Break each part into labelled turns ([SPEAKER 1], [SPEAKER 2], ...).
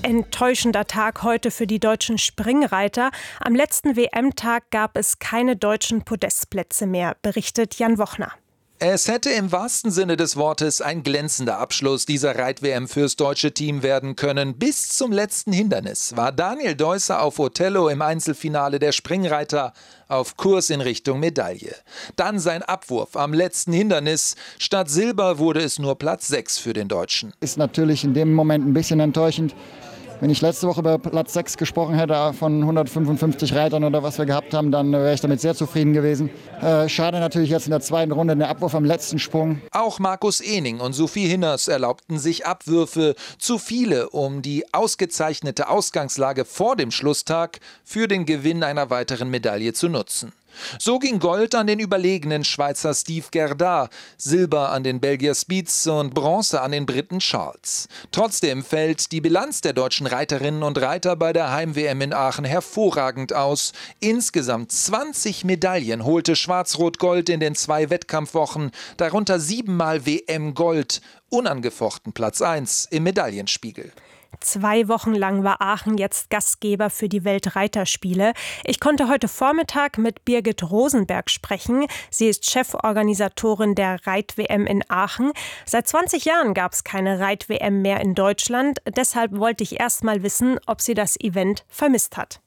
[SPEAKER 1] Enttäuschender Tag heute für die deutschen Springreiter. Am letzten WM-Tag gab es keine deutschen Podestplätze mehr, berichtet Jan Wochner.
[SPEAKER 2] Es hätte im wahrsten Sinne des Wortes ein glänzender Abschluss dieser Reit-WM fürs deutsche Team werden können. Bis zum letzten Hindernis war Daniel Deusser auf Othello im Einzelfinale der Springreiter auf Kurs in Richtung Medaille. Dann sein Abwurf am letzten Hindernis. Statt Silber wurde es nur Platz 6 für den Deutschen.
[SPEAKER 3] Ist natürlich in dem Moment ein bisschen enttäuschend. Wenn ich letzte Woche über Platz 6 gesprochen hätte von 155 Reitern oder was wir gehabt haben, dann wäre ich damit sehr zufrieden gewesen. Schade natürlich jetzt in der zweiten Runde, der Abwurf am letzten Sprung.
[SPEAKER 2] Auch Markus Ehning und Sophie Hinners erlaubten sich Abwürfe, zu viele, um die ausgezeichnete Ausgangslage vor dem Schlusstag für den Gewinn einer weiteren Medaille zu nutzen. So ging Gold an den überlegenen Schweizer Steve Gerdard, Silber an den Belgier Spietz und Bronze an den Briten Charles. Trotzdem fällt die Bilanz der deutschen Reiterinnen und Reiter bei der Heim-WM in Aachen hervorragend aus. Insgesamt 20 Medaillen holte Schwarz-Rot-Gold in den 2 Wettkampfwochen, darunter 7-mal WM-Gold, unangefochten Platz 1 im Medaillenspiegel.
[SPEAKER 1] 2 Wochen lang war Aachen jetzt Gastgeber für die Weltreiterspiele. Ich konnte heute Vormittag mit Birgit Rosenberg sprechen. Sie ist Cheforganisatorin der Reit-WM in Aachen. Seit 20 Jahren gab es keine Reit-WM mehr in Deutschland. Deshalb wollte ich erst mal wissen, ob sie das Event vermisst hat.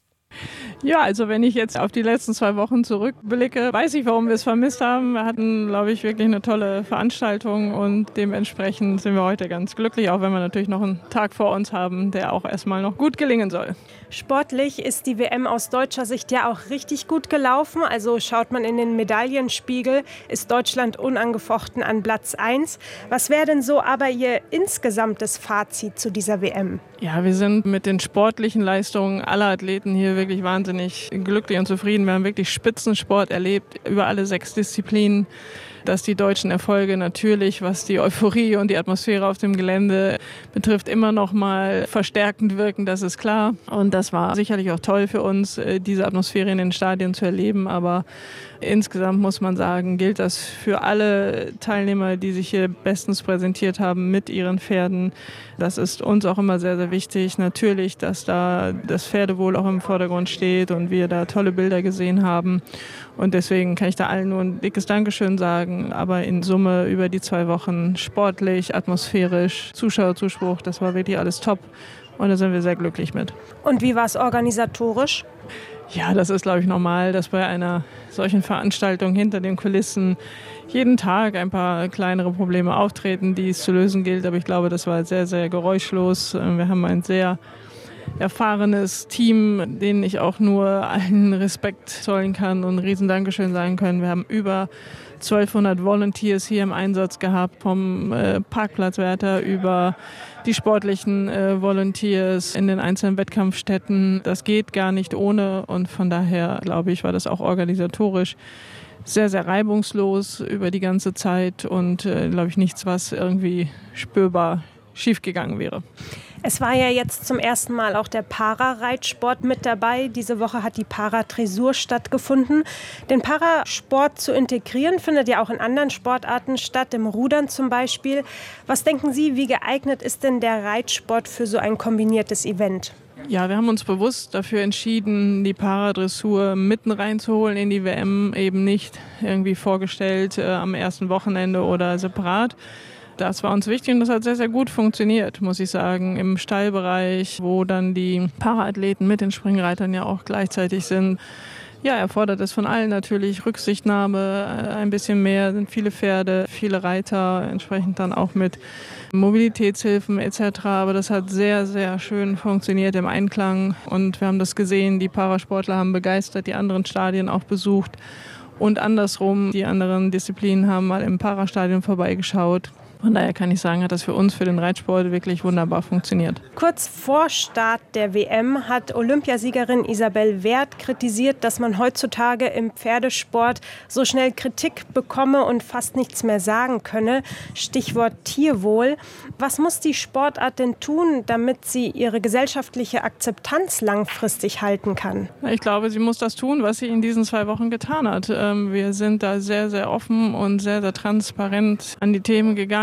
[SPEAKER 4] Ja, also wenn ich jetzt auf die letzten 2 Wochen zurückblicke, weiß ich, warum wir es vermisst haben. Wir hatten, glaube ich, wirklich eine tolle Veranstaltung und dementsprechend sind wir heute ganz glücklich, auch wenn wir natürlich noch einen Tag vor uns haben, der auch erstmal noch gut gelingen soll.
[SPEAKER 1] Sportlich ist die WM aus deutscher Sicht ja auch richtig gut gelaufen. Also schaut man in den Medaillenspiegel, ist Deutschland unangefochten an Platz 1. Was wäre denn so aber Ihr insgesamtes Fazit zu dieser WM?
[SPEAKER 4] Ja, wir sind mit den sportlichen Leistungen aller Athleten hier wirklich wahnsinnig glücklich und zufrieden. Wir haben wirklich Spitzensport erlebt, über alle 6 Disziplinen. Dass die deutschen Erfolge natürlich, was die Euphorie und die Atmosphäre auf dem Gelände betrifft, immer noch mal verstärkend wirken, das ist klar. Und das war sicherlich auch toll für uns, diese Atmosphäre in den Stadien zu erleben. Aber insgesamt muss man sagen, gilt das für alle Teilnehmer, die sich hier bestens präsentiert haben mit ihren Pferden. Das ist uns auch immer sehr, sehr wichtig. Natürlich, dass da das Pferdewohl auch im Vordergrund steht und wir da tolle Bilder gesehen haben. Und deswegen kann ich da allen nur ein dickes Dankeschön sagen. Aber in Summe über die 2 Wochen sportlich, atmosphärisch, Zuschauerzuspruch, das war wirklich alles top. Und da sind wir sehr glücklich mit.
[SPEAKER 1] Und wie war es organisatorisch?
[SPEAKER 4] Ja, das ist, glaube ich, normal, dass bei einer solchen Veranstaltung hinter den Kulissen jeden Tag ein paar kleinere Probleme auftreten, die es zu lösen gilt. Aber ich glaube, das war sehr, sehr geräuschlos. Wir haben ein sehr erfahrenes Team, denen ich auch nur allen Respekt zollen kann und ein riesen Dankeschön sagen können. Wir haben über 1200 Volunteers hier im Einsatz gehabt, vom Parkplatzwärter über die sportlichen Volunteers in den einzelnen Wettkampfstätten. Das geht gar nicht ohne und von daher, glaube ich, war das auch organisatorisch sehr, sehr reibungslos über die ganze Zeit und, glaube ich, nichts, was irgendwie spürbar schiefgegangen wäre.
[SPEAKER 1] Es war ja jetzt zum ersten Mal auch der Parareitsport mit dabei. Diese Woche hat die Paradressur stattgefunden. Den Parasport zu integrieren findet ja auch in anderen Sportarten statt, im Rudern zum Beispiel. Was denken Sie, wie geeignet ist denn der Reitsport für so ein kombiniertes Event?
[SPEAKER 4] Ja, wir haben uns bewusst dafür entschieden, die Paradressur mitten reinzuholen in die WM, eben nicht irgendwie vorgestellt am ersten Wochenende oder separat. Das war uns wichtig und das hat sehr, sehr gut funktioniert, muss ich sagen, im Stallbereich, wo dann die Paraathleten mit den Springreitern ja auch gleichzeitig sind. Ja, erfordert es von allen natürlich Rücksichtnahme, ein bisschen mehr, sind viele Pferde, viele Reiter, entsprechend dann auch mit Mobilitätshilfen etc. Aber das hat sehr, sehr schön funktioniert im Einklang und wir haben das gesehen, die Parasportler haben begeistert, die anderen Stadien auch besucht und andersrum, die anderen Disziplinen haben mal im Parastadion vorbeigeschaut. Von daher kann ich sagen, hat das für uns, für den Reitsport wirklich wunderbar funktioniert.
[SPEAKER 1] Kurz vor Start der WM hat Olympiasiegerin Isabel Werth kritisiert, dass man heutzutage im Pferdesport so schnell Kritik bekomme und fast nichts mehr sagen könne. Stichwort Tierwohl. Was muss die Sportart denn tun, damit sie ihre gesellschaftliche Akzeptanz langfristig halten kann?
[SPEAKER 4] Ich glaube, sie muss das tun, was sie in diesen 2 Wochen getan hat. Wir sind da sehr, sehr offen und sehr, sehr transparent an die Themen gegangen.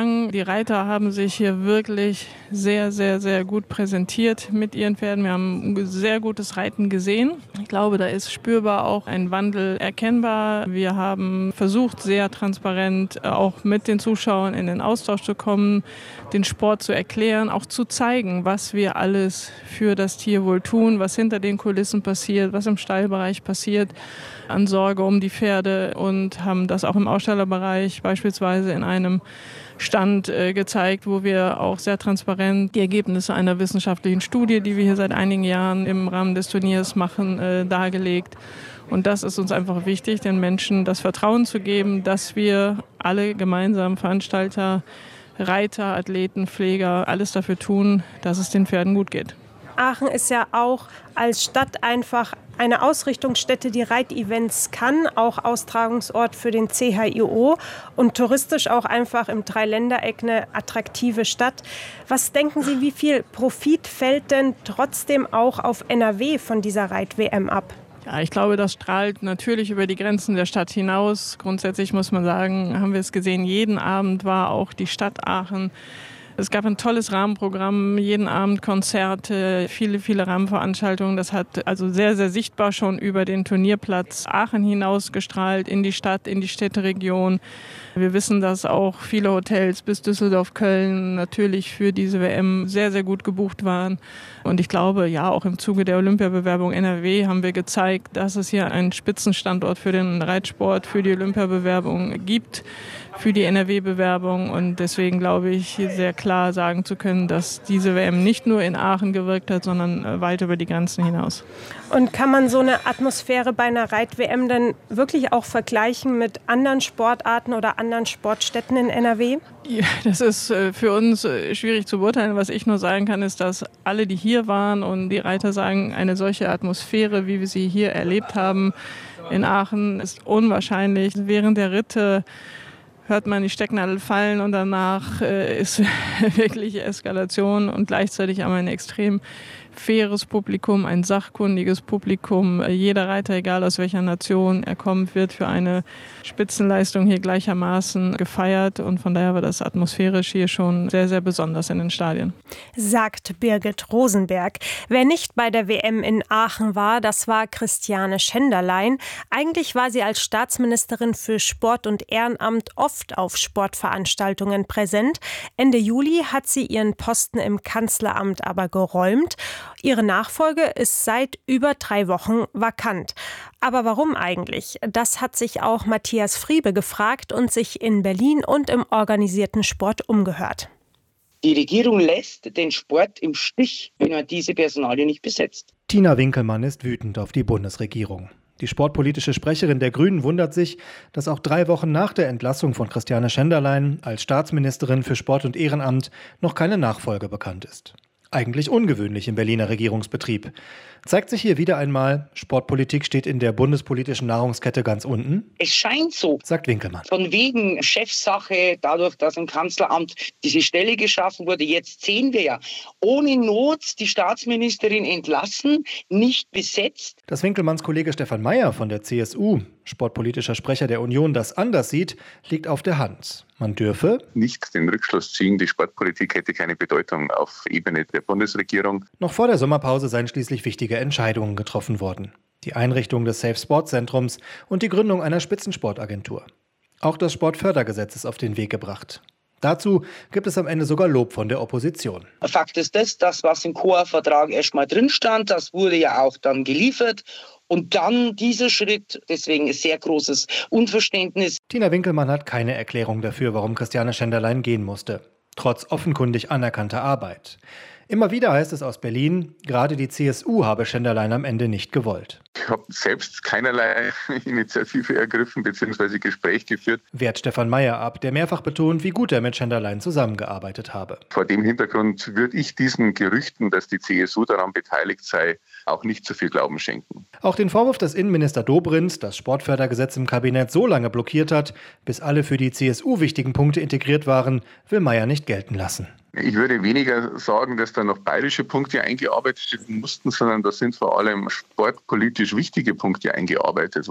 [SPEAKER 4] sagen, die Reiter haben sich hier wirklich sehr, sehr, sehr gut präsentiert mit ihren Pferden. Wir haben ein sehr gutes Reiten gesehen. Ich glaube, da ist spürbar auch ein Wandel erkennbar. Wir haben versucht, sehr transparent auch mit den Zuschauern in den Austausch zu kommen, den Sport zu erklären, auch zu zeigen, was wir alles für das Tierwohl tun, was hinter den Kulissen passiert, was im Stallbereich passiert an Sorge um die Pferde, und haben das auch im Ausstellerbereich beispielsweise in einem Stand gezeigt, wo wir auch sehr transparent die Ergebnisse einer wissenschaftlichen Studie, die wir hier seit einigen Jahren im Rahmen des Turniers machen, dargelegt. Und das ist uns einfach wichtig, den Menschen das Vertrauen zu geben, dass wir alle gemeinsam, Veranstalter, Reiter, Athleten, Pfleger, alles dafür tun, dass es den Pferden gut geht.
[SPEAKER 1] Aachen ist ja auch als Stadt einfach eine Ausrichtungsstätte, die Reitevents kann, auch Austragungsort für den CHIO und touristisch auch einfach im Dreiländereck eine attraktive Stadt. Was denken Sie, wie viel Profit fällt denn trotzdem auch auf NRW von dieser Reit-WM ab?
[SPEAKER 4] Ja, ich glaube, das strahlt natürlich über die Grenzen der Stadt hinaus. Grundsätzlich muss man sagen, haben wir es gesehen, jeden Abend war auch die Stadt Aachen. Es gab ein tolles Rahmenprogramm, jeden Abend Konzerte, viele, viele Rahmenveranstaltungen. Das hat also sehr, sehr sichtbar schon über den Turnierplatz Aachen hinaus gestrahlt, in die Stadt, in die Städteregion. Wir wissen, dass auch viele Hotels bis Düsseldorf, Köln natürlich für diese WM sehr, sehr gut gebucht waren. Und ich glaube, ja, auch im Zuge der Olympiabewerbung NRW haben wir gezeigt, dass es hier einen Spitzenstandort für den Reitsport, für die Olympiabewerbung gibt, für die NRW-Bewerbung. Und deswegen glaube ich, sehr klar sagen zu können, dass diese WM nicht nur in Aachen gewirkt hat, sondern weit über die Grenzen hinaus.
[SPEAKER 1] Und kann man so eine Atmosphäre bei einer Reit-WM denn wirklich auch vergleichen mit anderen Sportarten oder anderen Sportstätten in NRW?
[SPEAKER 4] Ja, das ist für uns schwierig zu beurteilen. Was ich nur sagen kann, ist, dass alle, die hier waren und die Reiter sagen, eine solche Atmosphäre, wie wir sie hier erlebt haben in Aachen, ist unwahrscheinlich. Während der Ritte hört man die Stecknadel fallen und danach ist wirklich Eskalation und gleichzeitig aber ein extrem faires Publikum, ein sachkundiges Publikum. Jeder Reiter, egal aus welcher Nation er kommt, wird für eine Spitzenleistung hier gleichermaßen gefeiert. Und von daher war das atmosphärisch hier schon sehr, sehr besonders in den Stadien.
[SPEAKER 1] Sagt Birgit Rosenberg. Wer nicht bei der WM in Aachen war, das war Christiane Schenderlein. Eigentlich war sie als Staatsministerin für Sport und Ehrenamt oft auf Sportveranstaltungen präsent. Ende Juli hat sie ihren Posten im Kanzleramt aber geräumt. Ihre Nachfolge ist seit über 3 Wochen vakant. Aber warum eigentlich? Das hat sich auch Matthias Friebe gefragt und sich in Berlin und im organisierten Sport umgehört.
[SPEAKER 5] Die Regierung lässt den Sport im Stich, wenn man diese Personalie nicht besetzt.
[SPEAKER 6] Tina Winkelmann ist wütend auf die Bundesregierung. Die sportpolitische Sprecherin der Grünen wundert sich, dass auch 3 Wochen nach der Entlassung von Christiane Schenderlein als Staatsministerin für Sport und Ehrenamt noch keine Nachfolge bekannt ist. Eigentlich ungewöhnlich im Berliner Regierungsbetrieb. Zeigt sich hier wieder einmal, Sportpolitik steht in der bundespolitischen Nahrungskette ganz unten?
[SPEAKER 5] Es scheint so,
[SPEAKER 6] sagt Winkelmann.
[SPEAKER 5] Von wegen Chefsache, dadurch, dass im Kanzleramt diese Stelle geschaffen wurde. Jetzt sehen wir ja, ohne Not die Staatsministerin entlassen, nicht besetzt.
[SPEAKER 6] Dass Winkelmanns Kollege Stefan Mayer von der CSU, sportpolitischer Sprecher der Union, das anders sieht, liegt auf der Hand. Man dürfe
[SPEAKER 7] nicht den Rückschluss ziehen, die Sportpolitik hätte keine Bedeutung auf Ebene der Bundesregierung.
[SPEAKER 6] Noch vor der Sommerpause seien schließlich wichtige Entscheidungen getroffen worden. Die Einrichtung des Safe Sport Zentrums und die Gründung einer Spitzensportagentur. Auch das Sportfördergesetz ist auf den Weg gebracht. Dazu gibt es am Ende sogar Lob von der Opposition.
[SPEAKER 5] Fakt ist das, was im COA-Vertrag erstmal drin stand, das wurde ja auch dann geliefert. Und dann dieser Schritt, deswegen ist sehr großes Unverständnis.
[SPEAKER 6] Tina Winkelmann hat keine Erklärung dafür, warum Christiane Schenderlein gehen musste. Trotz offenkundig anerkannter Arbeit. Immer wieder heißt es aus Berlin, gerade die CSU habe Schenderlein am Ende nicht gewollt.
[SPEAKER 7] Ich habe selbst keinerlei Initiative ergriffen bzw. Gespräch geführt.
[SPEAKER 6] Wehrt Stefan Mayer ab, der mehrfach betont, wie gut er mit Schenderlein zusammengearbeitet habe.
[SPEAKER 7] Vor dem Hintergrund würde ich diesen Gerüchten, dass die CSU daran beteiligt sei, auch nicht so viel Glauben schenken.
[SPEAKER 6] Auch den Vorwurf, dass Innenminister Dobrindt das Sportfördergesetz im Kabinett so lange blockiert hat, bis alle für die CSU wichtigen Punkte integriert waren, will Mayer nicht gelten lassen.
[SPEAKER 7] Ich würde weniger sagen, dass da noch bayerische Punkte eingearbeitet werden mussten, sondern da sind vor allem sportpolitisch wichtige Punkte eingearbeitet worden.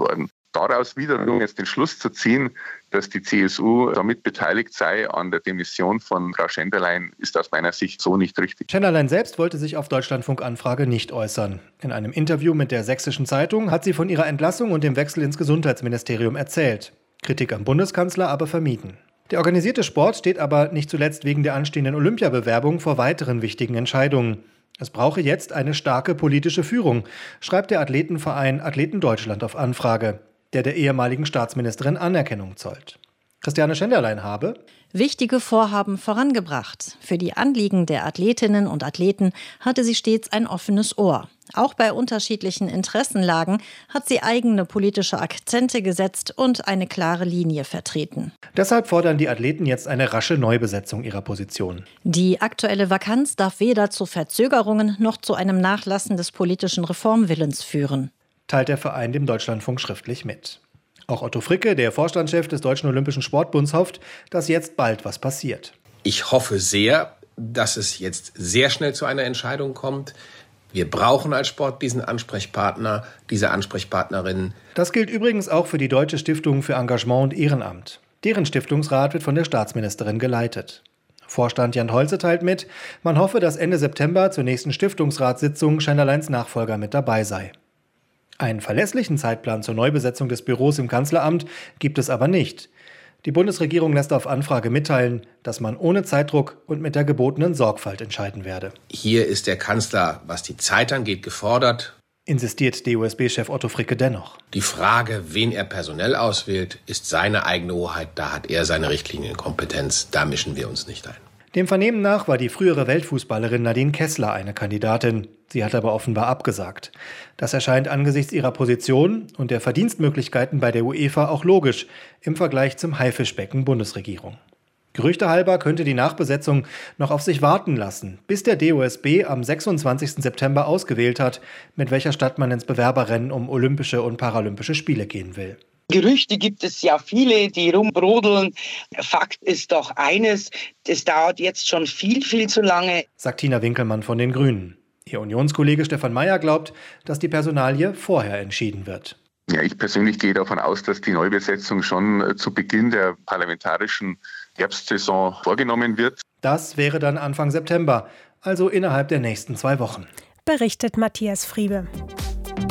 [SPEAKER 7] Daraus wiederum jetzt den Schluss zu ziehen, dass die CSU damit beteiligt sei an der Demission von Frau Schenderlein, ist aus meiner Sicht so nicht richtig.
[SPEAKER 6] Schenderlein selbst wollte sich auf Deutschlandfunk-Anfrage nicht äußern. In einem Interview mit der Sächsischen Zeitung hat sie von ihrer Entlassung und dem Wechsel ins Gesundheitsministerium erzählt. Kritik am Bundeskanzler aber vermieden. Der organisierte Sport steht aber nicht zuletzt wegen der anstehenden Olympiabewerbung vor weiteren wichtigen Entscheidungen. Es brauche jetzt eine starke politische Führung, schreibt der Athletenverein Athleten Deutschland auf Anfrage, der ehemaligen Staatsministerin Anerkennung zollt. Christiane Schenderlein habe
[SPEAKER 8] wichtige Vorhaben vorangebracht. Für die Anliegen der Athletinnen und Athleten hatte sie stets ein offenes Ohr. Auch bei unterschiedlichen Interessenlagen hat sie eigene politische Akzente gesetzt und eine klare Linie vertreten.
[SPEAKER 6] Deshalb fordern die Athleten jetzt eine rasche Neubesetzung ihrer Position.
[SPEAKER 8] Die aktuelle Vakanz darf weder zu Verzögerungen noch zu einem Nachlassen des politischen Reformwillens führen,
[SPEAKER 6] teilt der Verein dem Deutschlandfunk schriftlich mit. Auch Otto Fricke, der Vorstandschef des Deutschen Olympischen Sportbunds, hofft, dass jetzt bald was passiert.
[SPEAKER 9] Ich hoffe sehr, dass es jetzt sehr schnell zu einer Entscheidung kommt. Wir brauchen als Sport diesen Ansprechpartner, diese Ansprechpartnerin.
[SPEAKER 6] Das gilt übrigens auch für die Deutsche Stiftung für Engagement und Ehrenamt. Deren Stiftungsrat wird von der Staatsministerin geleitet. Vorstand Jan Holze teilt mit, man hoffe, dass Ende September zur nächsten Stiftungsratssitzung Schenderleins Nachfolger mit dabei sei. Einen verlässlichen Zeitplan zur Neubesetzung des Büros im Kanzleramt gibt es aber nicht. Die Bundesregierung lässt auf Anfrage mitteilen, dass man ohne Zeitdruck und mit der gebotenen Sorgfalt entscheiden werde.
[SPEAKER 9] Hier ist der Kanzler, was die Zeit angeht, gefordert,
[SPEAKER 6] insistiert DOSB-Chef Otto Fricke dennoch.
[SPEAKER 9] Die Frage, wen er personell auswählt, ist seine eigene Hoheit. Da hat er seine Richtlinienkompetenz. Da mischen wir uns nicht ein.
[SPEAKER 6] Dem Vernehmen nach war die frühere Weltfußballerin Nadine Kessler eine Kandidatin. Sie hat aber offenbar abgesagt. Das erscheint angesichts ihrer Position und der Verdienstmöglichkeiten bei der UEFA auch logisch im Vergleich zum Haifischbecken Bundesregierung. Gerüchtehalber könnte die Nachbesetzung noch auf sich warten lassen, bis der DOSB am 26. September ausgewählt hat, mit welcher Stadt man ins Bewerberrennen um Olympische und Paralympische Spiele gehen will.
[SPEAKER 5] Gerüchte gibt es ja viele, die rumbrodeln. Fakt ist doch eines, es dauert jetzt schon viel, viel zu lange,
[SPEAKER 6] sagt Tina Winkelmann von den Grünen. Ihr Unionskollege Stefan Mayer glaubt, dass die Personalie vorher entschieden wird.
[SPEAKER 7] Ja, ich persönlich gehe davon aus, dass die Neubesetzung schon zu Beginn der parlamentarischen Herbstsaison vorgenommen wird.
[SPEAKER 6] Das wäre dann Anfang September, also innerhalb der nächsten 2 Wochen.
[SPEAKER 1] Berichtet Matthias Friebe.